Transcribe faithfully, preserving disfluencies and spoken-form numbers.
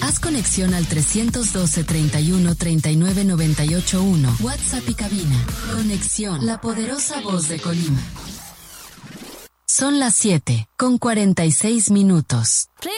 Haz conexión al trescientos doce, treinta y uno, treinta y nueve, noventa y ocho uno. WhatsApp y cabina. Conexión, la poderosa voz de Colima. Son las siete, con cuarenta y seis minutos. Please